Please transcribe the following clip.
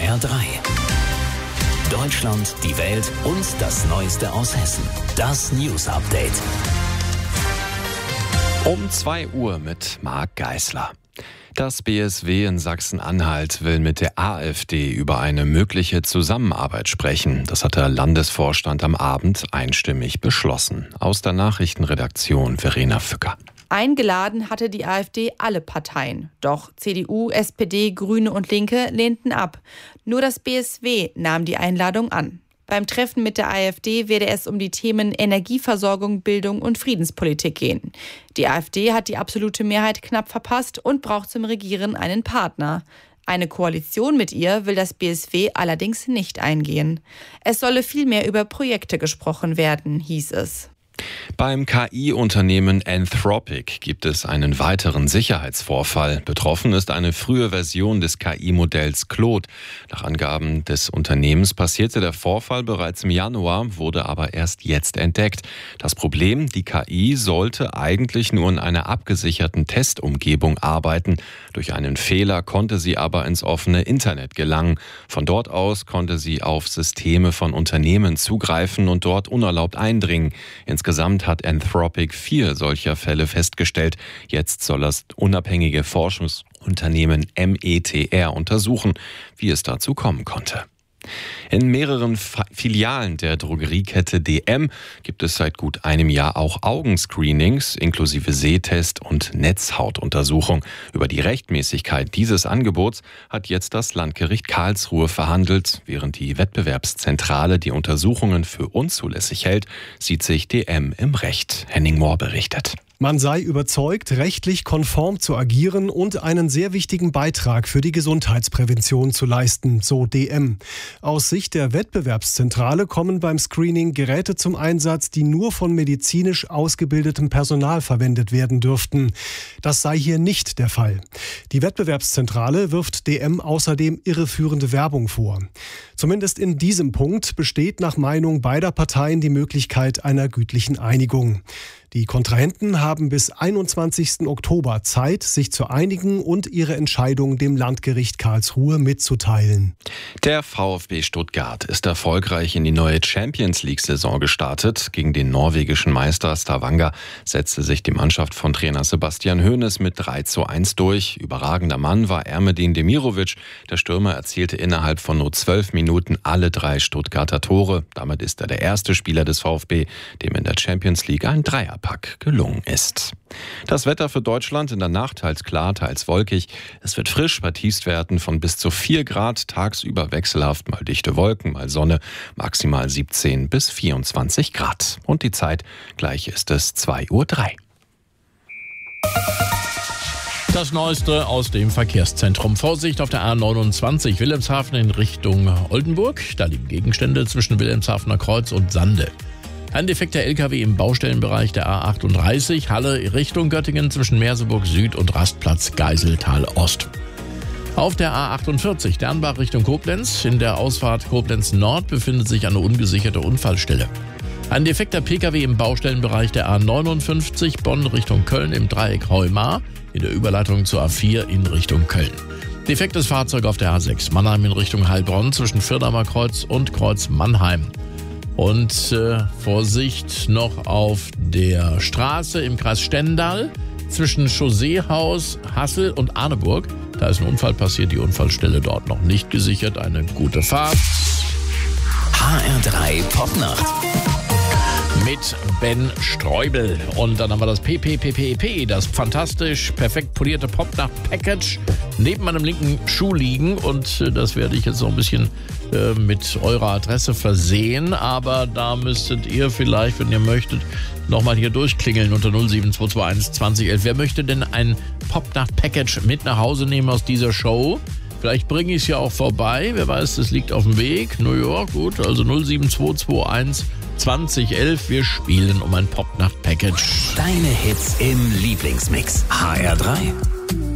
HR3. Deutschland, die Welt und das Neueste aus Hessen. Das News Update. Um 2 Uhr mit Marc Geisler. Das BSW in Sachsen-Anhalt will mit der AfD über eine mögliche Zusammenarbeit sprechen. Das hat der Landesvorstand am Abend einstimmig beschlossen. Aus der Nachrichtenredaktion Verena Fücker. Eingeladen hatte die AfD alle Parteien. Doch CDU, SPD, Grüne und Linke lehnten ab. Nur das BSW nahm die Einladung an. Beim Treffen mit der AfD werde es um die Themen Energieversorgung, Bildung und Friedenspolitik gehen. Die AfD hat die absolute Mehrheit knapp verpasst und braucht zum Regieren einen Partner. Eine Koalition mit ihr will das BSW allerdings nicht eingehen. Es solle vielmehr über Projekte gesprochen werden, hieß es. Beim KI-Unternehmen Anthropic gibt es einen weiteren Sicherheitsvorfall. Betroffen ist eine frühe Version des KI-Modells Claude. Nach Angaben des Unternehmens passierte der Vorfall bereits im Januar, wurde aber erst jetzt entdeckt. Das Problem, die KI sollte eigentlich nur in einer abgesicherten Testumgebung arbeiten. Durch einen Fehler konnte sie aber ins offene Internet gelangen. Von dort aus konnte sie auf Systeme von Unternehmen zugreifen und dort unerlaubt eindringen. Insgesamt hat Anthropic 4 solcher Fälle festgestellt. Jetzt soll das unabhängige Forschungsunternehmen METR untersuchen, wie es dazu kommen konnte. In mehreren Filialen der Drogeriekette DM gibt es seit gut einem Jahr auch Augenscreenings inklusive Sehtest und Netzhautuntersuchung. Über die Rechtmäßigkeit dieses Angebots hat jetzt das Landgericht Karlsruhe verhandelt. Während die Wettbewerbszentrale die Untersuchungen für unzulässig hält, sieht sich DM im Recht. Henning Mohr berichtet. Man sei überzeugt, rechtlich konform zu agieren und einen sehr wichtigen Beitrag für die Gesundheitsprävention zu leisten, so DM. Aus Sicht der Wettbewerbszentrale kommen beim Screening Geräte zum Einsatz, die nur von medizinisch ausgebildetem Personal verwendet werden dürften. Das sei hier nicht der Fall. Die Wettbewerbszentrale wirft DM außerdem irreführende Werbung vor. Zumindest in diesem Punkt besteht nach Meinung beider Parteien die Möglichkeit einer gütlichen Einigung. Die Kontrahenten haben bis 21. Oktober Zeit, sich zu einigen und ihre Entscheidung dem Landgericht Karlsruhe mitzuteilen. Der VfB Stuttgart ist erfolgreich in die neue Champions-League-Saison gestartet. Gegen den norwegischen Meister Stavanger setzte sich die Mannschaft von Trainer Sebastian Hoeneß mit 3:1 durch. Überragender Mann war Ermedin Demirovic. Der Stürmer erzielte innerhalb von nur 12 Minuten alle 3 Stuttgarter Tore. Damit ist er der erste Spieler des VfB, dem in der Champions League ein Dreierpack gelungen ist. Das Wetter für Deutschland in der Nacht teils klar, teils wolkig. Es wird frisch bei Tiefstwerten von bis zu 4 Grad, tagsüber wechselhaft, mal dichte Wolken, mal Sonne, maximal 17 bis 24 Grad. Und die Zeit, gleich ist es 2:03 Uhr. Das Neueste aus dem Verkehrszentrum. Vorsicht auf der A29 Wilhelmshaven in Richtung Oldenburg. Da liegen Gegenstände zwischen Wilhelmshavener Kreuz und Sande. Ein defekter LKW im Baustellenbereich der A38 Halle Richtung Göttingen zwischen Merseburg Süd und Rastplatz Geiseltal Ost. Auf der A48 Dernbach Richtung Koblenz. In der Ausfahrt Koblenz Nord befindet sich eine ungesicherte Unfallstelle. Ein defekter Pkw im Baustellenbereich der A59 Bonn Richtung Köln im Dreieck Heumar in der Überleitung zur A4 in Richtung Köln. Defektes Fahrzeug auf der A6 Mannheim in Richtung Heilbronn zwischen Firdamer Kreuz und Kreuz Mannheim. Und Vorsicht noch auf der Straße im Kreis Stendal zwischen Chausseehaus, Hassel und Arneburg. Da ist ein Unfall passiert, die Unfallstelle dort noch nicht gesichert. Eine gute Fahrt. HR3 Popnacht. Mit Ben Streubel. Und dann haben wir das PPPPP, das fantastisch perfekt polierte Popnacht-Package neben meinem linken Schuh liegen. Und das werde ich jetzt noch ein bisschen mit eurer Adresse versehen. Aber da müsstet ihr vielleicht, wenn ihr möchtet, nochmal hier durchklingeln unter 07221 2011. Wer möchte denn ein Popnacht-Package mit nach Hause nehmen aus dieser Show? Vielleicht bringe ich es ja auch vorbei. Wer weiß, es liegt auf dem Weg. New York, gut. Also 07221 2011. Wir spielen um ein Popnacht-Package. Deine Hits im Lieblingsmix. HR3.